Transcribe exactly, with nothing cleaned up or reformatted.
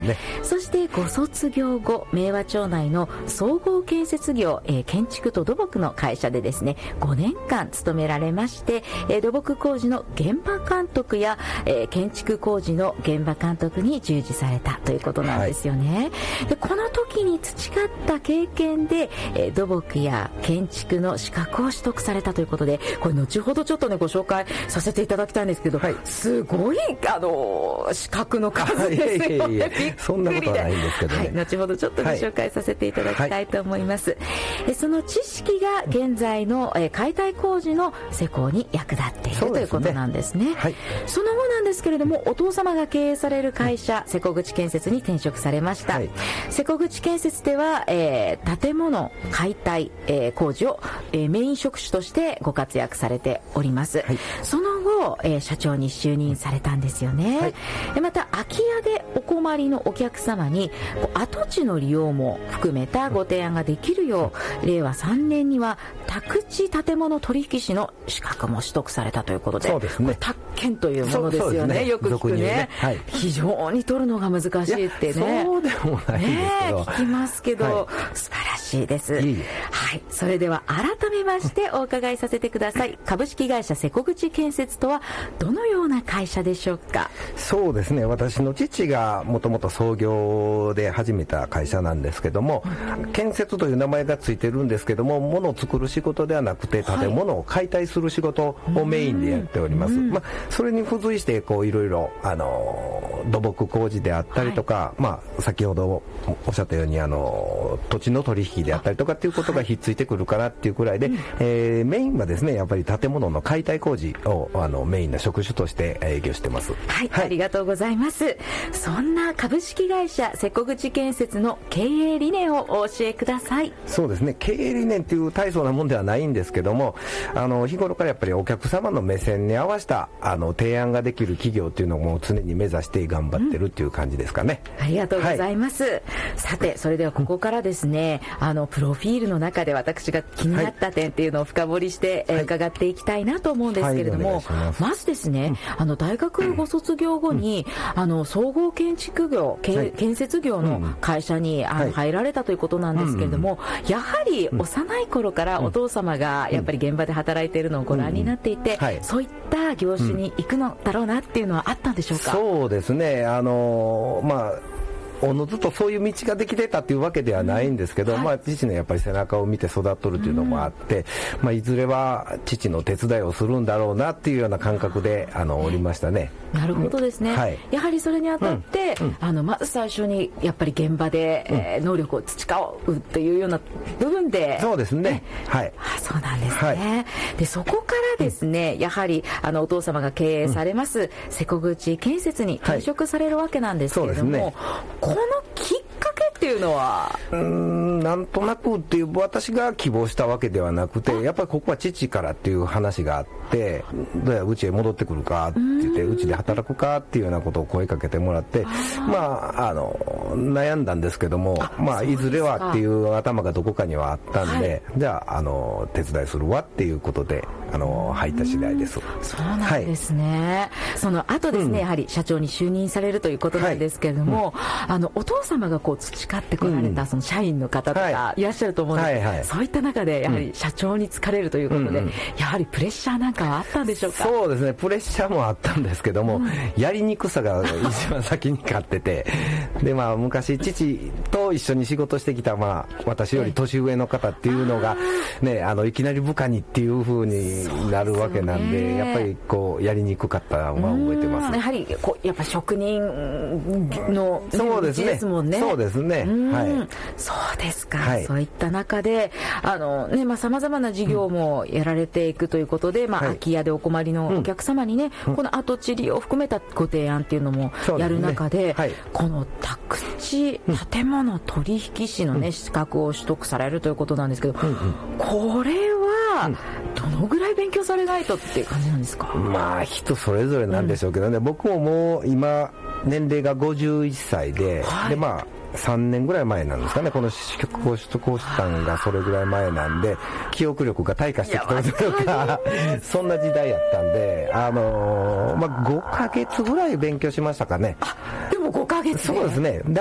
ね、 そしてご卒業後、明和町内の総合建設業、えー、建築と土木の会社でですね、ごねんかん勤められまして、えー、土木工事の現場監督や、えー、建築工事の現場監督に従事されたということなんですよね。はい、でこの時に培った経験で、えー、土木や建築の資格を取得されたということで、これ後ほどちょっとねご紹介させていただきたいんですけど、はい、すごいあの資格の数ですよね。 そんなことはないんですけどね、 はい、後ほどちょっとご紹介させていただきたいと思います。はい、その知識が現在の解体工事の施工に役立っているということなんですね。はい、その後なんですけれども、お父様が経営される会社、施工口建設に転職されました。はい、施工口建設では、えー、建物解体、えー、工事を、えー、メイン職種としてご活躍されております。はい、その後、えー、社長に就任されたんですよね。はい、でまた空き家でお困りのお客様に跡地の利用も含めたご提案ができるよう、れいわさんねんには宅地建物取引士の資格も取得されたということで、 そうですね、 これ宅建というものですよ ね, ねよく聞く ね, ね、はい、非常に取るのが難しいってね、 そうでもないんですけど、 ね、聞きますけど、はい、素晴らしいです。いいはい、それでは改めましてお伺いさせてください。株式会社施工口建設とはどのような会社でしょうか。 そうですね、私の父がもともと創業で始めた会社なんですけども、うん、建設という名前がついてるんですけども、物を作る仕事ではなくて建物を解体する仕事をメインでやっております。うん、まあ、それに付随してこういろいろあの土木工事であったりとか、はい、まあ、先ほどおっしゃったようにあの土地の取引であったりとかっていうことがひっついてくるかなっていうくらいで、はい、えー、メインはですねやっぱり建物の解体工事をあのメインな職種として営業してます。 はい、はい、ありがとうございます。そんな株式会社施工口建設の経営理念をお教えください。 そうですね、経営理念っていう大層なもんではないんですけども、あの日頃からやっぱりお客様の目線に合わせたあの提案ができる企業っていうのも常に目指して頑張ってるっていう感じですかね。 うん、ありがとうございます。はい、さてそれではここからですね、あのプロフィールの中で私が気になった点っていうのを深掘りして、はい、えー、伺っていきたいなと思うんですけれども、はい、ま, まずですね、うん、あの大学ご卒業後に、うん、あの総合建築業、はい、建設業の会社に、うん、あの、はい、入られたということなんですけれども、うん、やはり幼い頃からお父様がやっぱり現場で働いているのをご覧になっていて、うん、はい、そういった業種に行くのだろうなっていうのはあったんでしょうか。 そうですね、あのまあおのずとそういう道ができてたっていうわけではないんですけど、うん、はい、まあ、父のやっぱり背中を見て育っとるっていうのもあって、うん、まあ、いずれは父の手伝いをするんだろうなっていうような感覚であのおりましたね。 なるほどですね。はい、やはりそれにあたって、うんうん、あのまず最初にやっぱり現場で、うん、えー、能力を培うというような部分で、 そうですね。はい。 あ、そうなんですね。はい、でそこからですね、うん、やはりあのお父様が経営されます、うん、施工口建設に転職されるわけなんですけれども、はい、このきっかけっていうのは、 うーん、なんとなくっていう、私が希望したわけではなくて、やっぱりここは父からっていう話があって、どうやうちへ戻ってくるかって言って、うちで働くかっていうようなことを声かけてもらって、まああの悩んだんですけども、まあいずれはっていう頭がどこかにはあったんで、はい、じゃああの手伝いするわっていうことであの入った次第です。 そうなんですね。はい、その後ですね、うん、やはり社長に就任されるということなんですけれども、はい、あのお父様がこう培ってこられたその社員の方とかいらっしゃると思うんですけど、はいはいはい、そういった中でやはり社長に就かれるということで、うんうん、やはりプレッシャーなんかはあったんでしょうか。 そうですね、プレッシャーもあったんですけども、うん、やりにくさが一番先に勝っててで、まあ、昔父と一緒に仕事してきた、まあ、私より年上の方っていうのが、ね、あのいきなり部下にっていう風になるわけなんで、やっぱりこうやりにくかったのは覚えてます。 やはりこうやっぱ職人のそうですね、 ですもんね。 そうですね、はい、 そうですか、はい、そういった中であの、ね、まあ、様々な事業もやられていくということで、うん、まあ、空き家でお困りのお客様にね、うん、この跡地利用を含めたご提案っていうのもやる中で、ね、はい、この宅地建物取引士の、ね、うん、資格を取得されるということなんですけど、うんうん、これはどのぐらい勉強されないとっていう感じなんですか。 まあ人それぞれなんでしょうけどね、うん、僕ももう今年齢がごじゅういっさいで、はい、でまあさんねんぐらい前なんですかね、この資格を取得したんがそれぐらい前なんで、記憶力が退化してきたというかそんな時代やったんで、あのー、まあごかげつぐらい勉強しましたかね。 あ、でもごかかげつで。 そうですね。